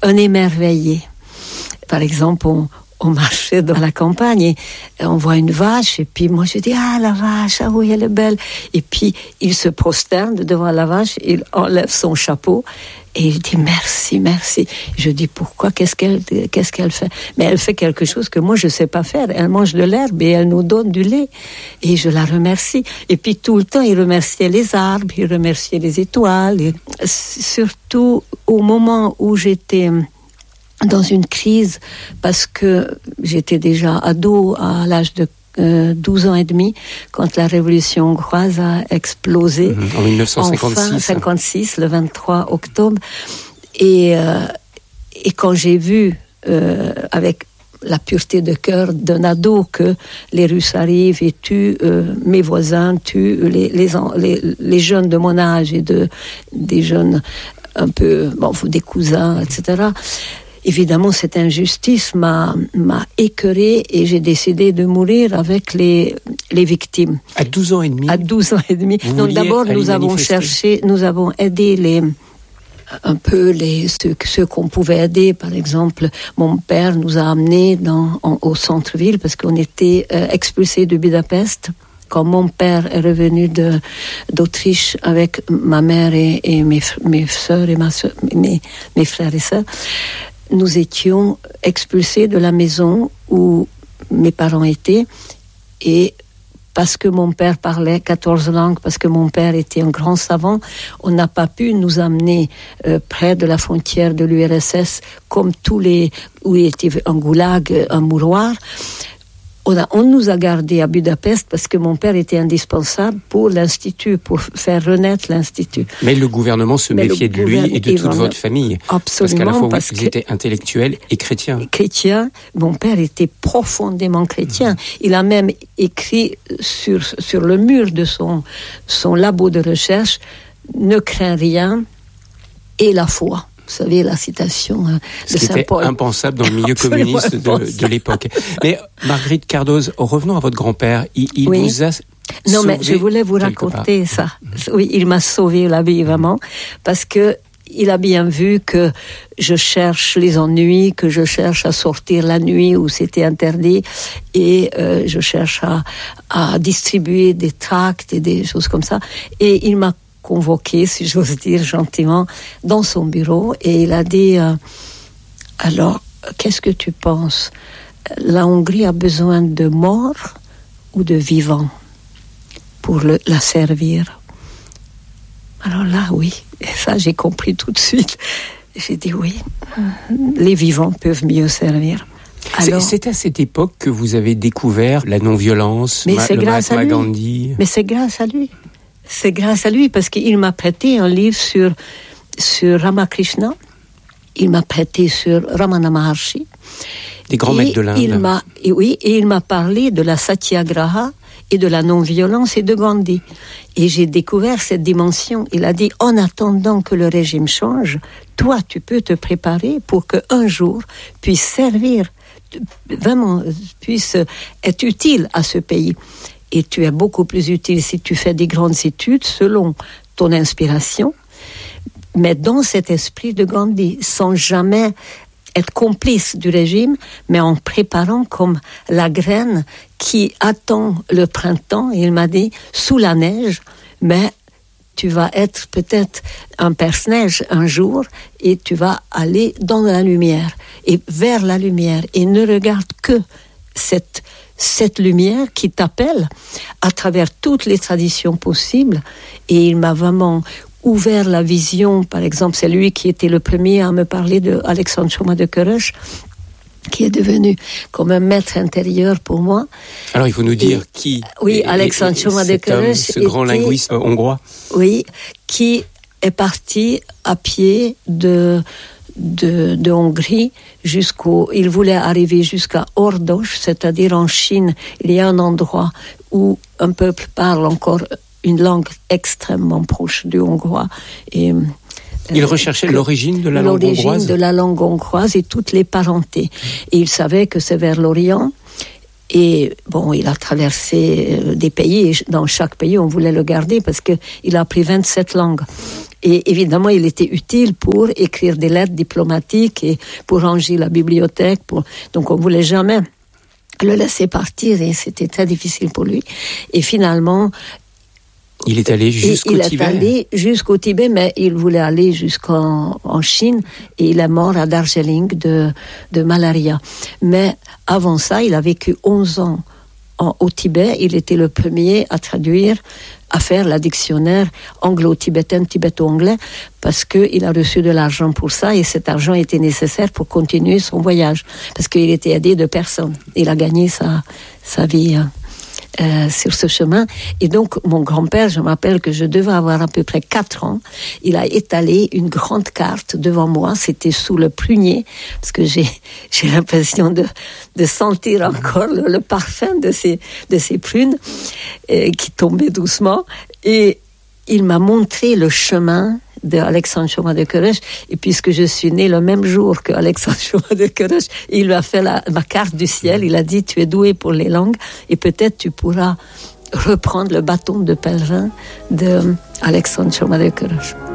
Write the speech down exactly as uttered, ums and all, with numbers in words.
un émerveillé. Par exemple, on, on marchait dans la campagne et on voit une vache et puis moi je dis ah la vache, ah oui elle est belle, et puis il se prosterne devant la vache, il enlève son chapeau et il dit merci, merci. Je dis pourquoi, qu'est-ce qu'elle, qu'est-ce qu'elle fait? Mais elle fait quelque chose que moi je sais pas faire. Elle mange de l'herbe et elle nous donne du lait. Et je la remercie. Et puis tout le temps, il remerciait les arbres, il remerciait les étoiles. Et surtout au moment où j'étais dans une crise, parce que j'étais déjà ado à l'âge de Euh, douze ans et demi, quand la révolution hongroise a explosé. Mmh, en dix-neuf cent cinquante-six. Enfin, cinquante-six, le vingt-trois octobre. Et, euh, et quand j'ai vu, euh, avec la pureté de cœur d'un ado, que les Russes arrivent et tuent euh, mes voisins, tuent les, les, les, les jeunes de mon âge et de, des jeunes un peu, bon, des cousins, et cetera, évidemment, cette injustice m'a, m'a écœurée et j'ai décidé de mourir avec les, les victimes. À douze ans et demi? À douze ans et demi. Vous Donc d'abord, nous avons cherché, nous avons aidé les, un peu les, ceux, ceux qu'on pouvait aider. Par exemple, mon père nous a amenés dans, en, au centre-ville parce qu'on était euh, expulsés de Budapest. Quand mon père est revenu de, d'Autriche avec ma mère et, et mes, mes sœurs et ma soeur, mes, mes frères et sœurs, nous étions expulsés de la maison où mes parents étaient, et parce que mon père parlait quatorze langues, parce que mon père était un grand savant, on n'a pas pu nous amener euh, près de la frontière de l'U R S S comme tous les, où il était un goulag, un mouroir. On, a, on nous a gardés à Budapest parce que mon père était indispensable pour l'Institut, pour faire renaître l'Institut. Mais le gouvernement se Mais méfiait de lui et de toute votre famille. Absolument. Parce qu'à la fois, parce oui, ils étaient intellectuels et chrétiens. Chrétiens. Mon père était profondément chrétien. Mmh. Il a même écrit sur, sur le mur de son, son labo de recherche « Ne crains rien et la foi ». Vous savez, la citation hein, de Saint Paul. C'était impensable dans le milieu communiste de, de l'époque. Mais Marguerite Cardoz, revenons à votre grand-père. Il, il oui. vous a Non, mais je voulais vous raconter part. ça. Oui, il m'a sauvé la vie, vraiment, parce que il a bien vu que je cherche les ennuis, que je cherche à sortir la nuit où c'était interdit, et euh, je cherche à, à distribuer des tracts et des choses comme ça. Et il m'a convoqué, si j'ose dire gentiment, dans son bureau, et il a dit euh, alors, qu'est-ce que tu penses? La Hongrie a besoin de morts ou de vivants pour le, la servir? Alors là, oui, et ça j'ai compris tout de suite. J'ai dit oui, les vivants peuvent mieux servir. Alors, c'est, c'est à cette époque que vous avez découvert la non-violence, mais ma, c'est le grâce Mahatma à lui. Gandhi. Mais c'est grâce à lui. C'est grâce à lui, parce qu'il m'a prêté un livre sur, sur Ramakrishna, il m'a prêté sur Ramana Maharshi. Des grands maîtres de l'Inde. Il m'a, et oui, et il m'a parlé de la Satyagraha et de la non-violence et de Gandhi. Et j'ai découvert cette dimension. Il a dit, en attendant que le régime change, toi, tu peux te préparer pour qu'un jour puisse servir, vraiment, puisse être utile à ce pays. Et tu es beaucoup plus utile si tu fais des grandes études selon ton inspiration, mais dans cet esprit de Gandhi, sans jamais être complice du régime, mais en préparant comme la graine qui attend le printemps. Et il m'a dit, sous la neige, mais tu vas être peut-être un perce-neige un jour et tu vas aller dans la lumière et vers la lumière, et ne regarde que cette cette lumière qui t'appelle à travers toutes les traditions possibles. Et il m'a vraiment ouvert la vision. Par exemple, c'est lui qui était le premier à me parler de Alexandre Choma de Körös, qui est devenu comme un maître intérieur pour moi. Alors il faut nous dire et, qui oui, est, Alexandre Choma de Körös, ce grand linguiste hongrois. Oui, qui est parti à pied de De, de Hongrie jusqu'au... Il voulait arriver jusqu'à Ordos, c'est-à-dire en Chine. Il y a un endroit où un peuple parle encore une langue extrêmement proche du hongrois. Et, il euh, recherchait l'origine de la langue hongroise. L'origine de la langue hongroise et toutes les parentés. Et il savait que c'est vers l'Orient. Et bon, il a traversé des pays, et dans chaque pays, on voulait le garder parce qu'il a appris vingt-sept langues. Et évidemment, il était utile pour écrire des lettres diplomatiques et pour ranger la bibliothèque. Pour... Donc, on voulait jamais le laisser partir et c'était très difficile pour lui. Et finalement, il est allé jusqu'au il Tibet. Il est allé jusqu'au Tibet, mais il voulait aller jusqu'en en Chine et il est mort à Darjeeling de, de malaria. Mais avant ça, il a vécu onze ans en, au Tibet. Il était le premier à traduire, à faire la dictionnaire anglo-tibétaine, tibéto-anglais, parce qu'il a reçu de l'argent pour ça et cet argent était nécessaire pour continuer son voyage, parce qu'il était aidé de personne. Il a gagné sa, sa vie euh, sur ce chemin. Et donc, mon grand-père, je me rappelle que je devais avoir à peu près quatre ans, il a étalé une grande carte devant moi, c'était sous le prunier, parce que j'ai, j'ai l'impression de, de sentir encore le, le parfum de ces, de ces prunes euh, qui tombaient doucement. Et il m'a montré le chemin de Alexandre Chaumat de Queurèche, et puisque je suis née le même jour que Alexandre Chaumat de Queurèche, il lui a fait la, ma carte du ciel, il a dit tu es doué pour les langues et peut-être tu pourras reprendre le bâton de pèlerin de Alexandre Chaumat de Queurèche.